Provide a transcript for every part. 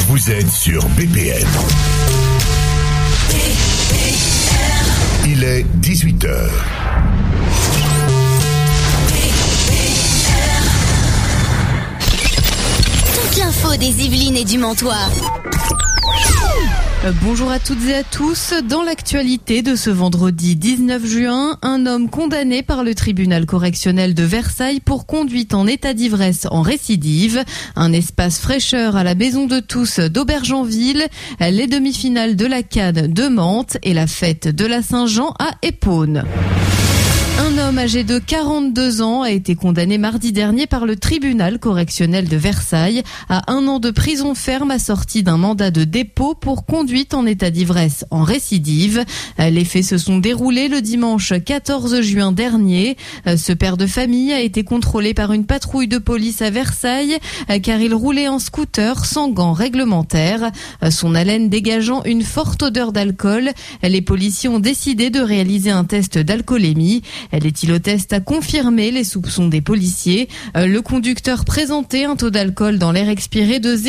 Vous êtes sur BPM. Il est 18h. Toute l'info des Yvelines et du Mantois. Bonjour à toutes et à tous. Dans l'actualité de ce vendredi 19 juin, un homme condamné par le tribunal correctionnel de Versailles pour conduite en état d'ivresse en récidive. Un espace fraîcheur à la maison de tous d'Aubergenville, les demi-finales de la CAN de Mantes et la fête de la Saint-Jean à Épône. Un homme âgé de 42 ans a été condamné mardi dernier par le tribunal correctionnel de Versailles à 1 an de prison ferme assorti d'un mandat de dépôt pour conduite en état d'ivresse en récidive. Les faits se sont déroulés le dimanche 14 juin dernier. Ce père de famille a été contrôlé par une patrouille de police à Versailles car il roulait en scooter sans gants réglementaires. Son haleine dégageant une forte odeur d'alcool, les policiers ont décidé de réaliser un test d'alcoolémie. L'éthylotest a confirmé les soupçons des policiers. Le conducteur présentait un taux d'alcool dans l'air expiré de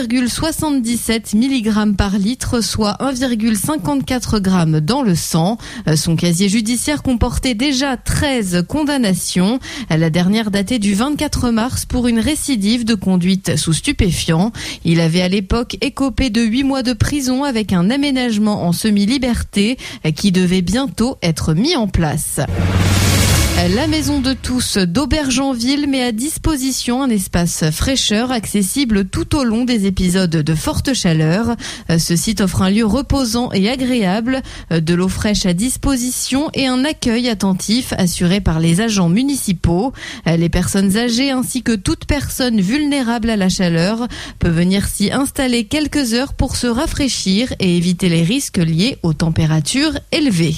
0,77 mg par litre, soit 1,54 g dans le sang. Son casier judiciaire comportait déjà 13 condamnations. La dernière datait du 24 mars pour une récidive de conduite sous stupéfiants. Il avait à l'époque écopé de 8 mois de prison avec un aménagement en semi-liberté qui devait bientôt être mis en place. La maison de tous d'Aubergenville met à disposition un espace fraîcheur accessible tout au long des épisodes de forte chaleur. Ce site offre un lieu reposant et agréable, de l'eau fraîche à disposition et un accueil attentif assuré par les agents municipaux. Les personnes âgées ainsi que toute personne vulnérable à la chaleur peut venir s'y installer quelques heures pour se rafraîchir et éviter les risques liés aux températures élevées.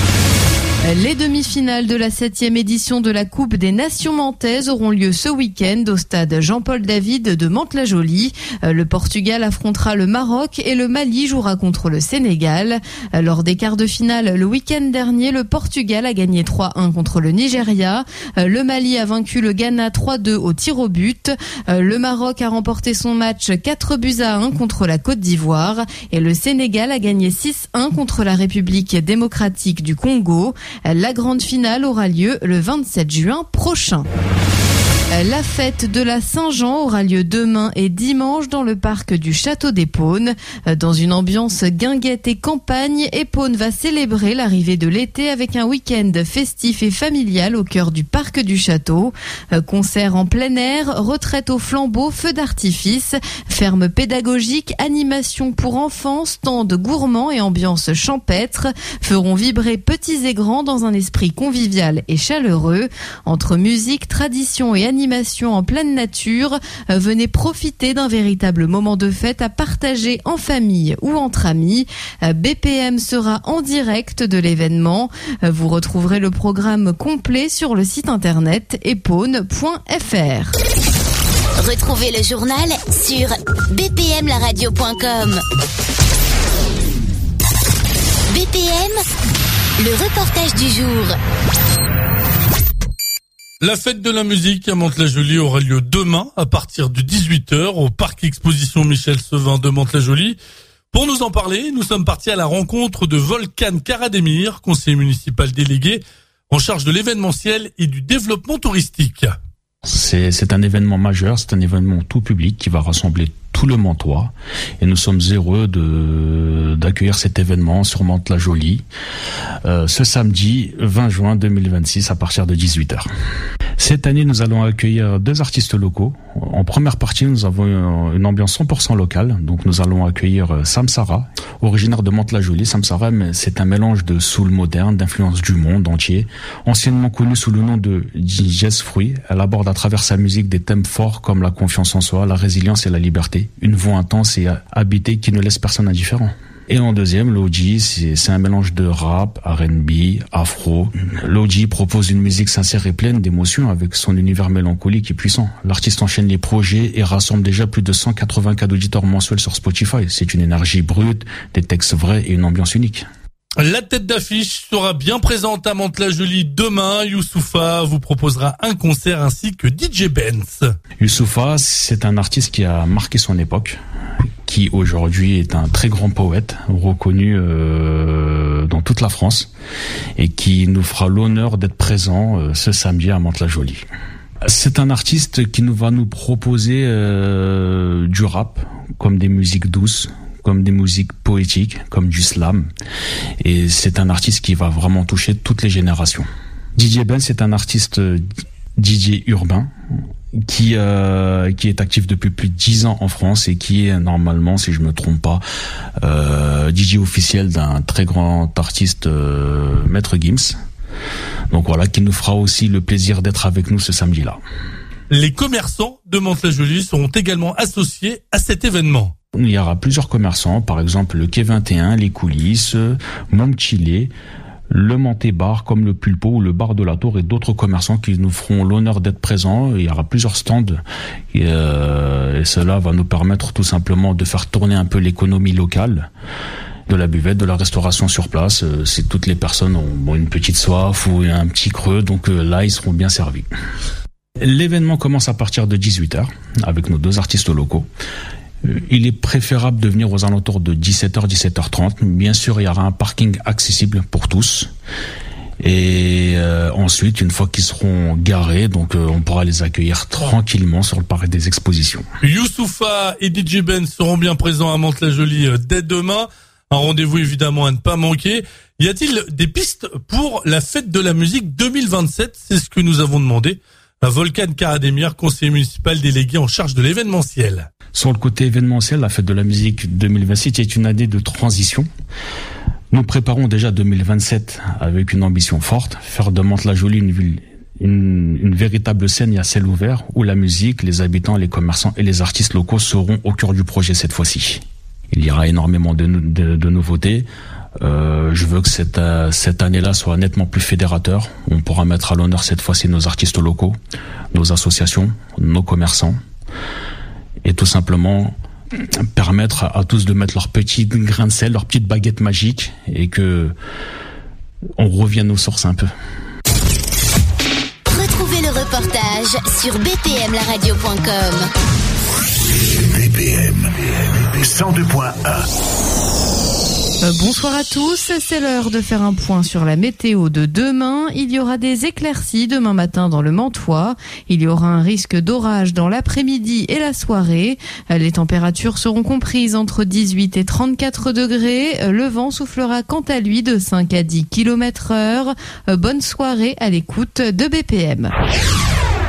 Les demi-finales de la 7e édition de la Coupe des Nations Mantaises auront lieu ce week-end au stade Jean-Paul David de Mantes-la-Jolie. Le Portugal affrontera le Maroc et le Mali jouera contre le Sénégal. Lors des quarts de finale le week-end dernier, le Portugal a gagné 3-1 contre le Nigeria. Le Mali a vaincu le Ghana 3-2 au tir au but. Le Maroc a remporté son match 4-1 contre la Côte d'Ivoire. Et le Sénégal a gagné 6-1 contre la République démocratique du Congo. La grande finale aura lieu le 27 juin prochain. La fête de la Saint-Jean aura lieu demain et dimanche dans le parc du Château d'Épône. Dans une ambiance guinguette et campagne, Épône va célébrer l'arrivée de l'été avec un week-end festif et familial au cœur du parc du château. Concerts en plein air, retraite au flambeau, feux d'artifice, ferme pédagogique, animation pour enfants, stand gourmand et ambiance champêtre feront vibrer petits et grands dans un esprit convivial et chaleureux. Entre musique, tradition et animation en pleine nature, venez profiter d'un véritable moment de fête à partager en famille ou entre amis. BPM sera en direct de l'événement. Vous retrouverez le programme complet sur le site internet epone.fr. Retrouvez le journal sur bpmlaradio.com. BPM, le reportage du jour. La fête de la musique à Mantes-la-Jolie aura lieu demain à partir de 18h au parc exposition Michel Sevin de Mantes-la-Jolie. Pour nous en parler, nous sommes partis à la rencontre de Volkan Karademir, conseiller municipal délégué en charge de l'événementiel et du développement touristique. C'est un événement majeur, c'est un événement tout public qui va rassembler tout le Mantois et nous sommes heureux d'accueillir cet événement sur Mantes-la-Jolie ce samedi 20 juin 2026 à partir de 18h. Cette année, nous allons accueillir 2 artistes locaux. En première partie, nous avons une ambiance 100% locale. Donc, nous allons accueillir Samsara, originaire de Mantes-la-Jolie. Samsara, c'est un mélange de soul moderne, d'influence du monde entier. Anciennement connue sous le nom de Jazz Fruit, elle aborde à travers sa musique des thèmes forts comme la confiance en soi, la résilience et la liberté. Une voix intense et habitée qui ne laisse personne indifférent. Et en deuxième, Loji, c'est un mélange de rap, R&B, afro. Loji propose une musique sincère et pleine d'émotions avec son univers mélancolique et puissant. L'artiste enchaîne les projets et rassemble déjà plus de 180 cas d'auditeurs mensuels sur Spotify. C'est une énergie brute, des textes vrais et une ambiance unique. La tête d'affiche sera bien présente à Mantes-la-Jolie demain. Youssoupha vous proposera un concert ainsi que DJ Benz. Youssoupha, c'est un artiste qui a marqué son époque, qui aujourd'hui est un très grand poète, reconnu dans toute la France, et qui nous fera l'honneur d'être présent ce samedi à Mantes-la-Jolie. C'est un artiste qui va nous proposer du rap, comme des musiques douces, comme des musiques poétiques, comme du slam. Et c'est un artiste qui va vraiment toucher toutes les générations. DJ Ben, c'est un artiste DJ urbain qui est actif depuis plus de 10 ans en France et qui est normalement, si je me trompe pas, DJ officiel d'un très grand artiste, Maître Gims. Donc voilà, qui nous fera aussi le plaisir d'être avec nous ce samedi-là. Les commerçants de Mantes-la-Jolie seront également associés à cet événement. Il y aura plusieurs commerçants, par exemple le Quai 21, les coulisses, Mon Chile, le Manté Bar, comme le Pulpo ou le Bar de la Tour, et d'autres commerçants qui nous feront l'honneur d'être présents. Il y aura plusieurs stands et cela va nous permettre tout simplement de faire tourner un peu l'économie locale, de la buvette, de la restauration sur place. Si toutes les personnes ont une petite soif ou un petit creux, donc là ils seront bien servis. L'événement commence à partir de 18h avec nos 2 artistes locaux. Il est préférable de venir aux alentours de 17h, 17h30. Bien sûr, il y aura un parking accessible pour tous. Et ensuite, une fois qu'ils seront garés, donc on pourra les accueillir tranquillement sur le parc des expositions. Youssoupha et DJ Ben seront bien présents à Mantes-la-Jolie dès demain. Un rendez-vous évidemment à ne pas manquer. Y a-t-il des pistes pour la fête de la musique 2027 ? C'est ce que nous avons demandé à Volkan Karademir, conseiller municipal délégué en charge de l'événementiel. Sur le côté événementiel, la fête de la musique 2026 est une année de transition. Nous préparons déjà 2027 avec une ambition forte, faire de Mantes-la-Jolie une ville, une véritable scène à ciel ouvert où la musique, les habitants, les commerçants et les artistes locaux seront au cœur du projet cette fois-ci. Il y aura énormément de nouveautés. Je veux que cette année-là soit nettement plus fédérateur. On pourra mettre à l'honneur cette fois-ci nos artistes locaux, nos associations, nos commerçants, et tout simplement permettre à tous de mettre leur petit grain de sel, leur petite baguette magique, et que on revienne aux sources un peu. Retrouvez le reportage sur bpmlaradio.com. BPM 102.1. Bonsoir à tous, c'est l'heure de faire un point sur la météo de demain. Il y aura des éclaircies demain matin dans le Mantois. Il y aura un risque d'orage dans l'après-midi et la soirée. Les températures seront comprises entre 18 et 34 degrés. Le vent soufflera quant à lui de 5 à 10 km/h. Bonne soirée à l'écoute de BPM.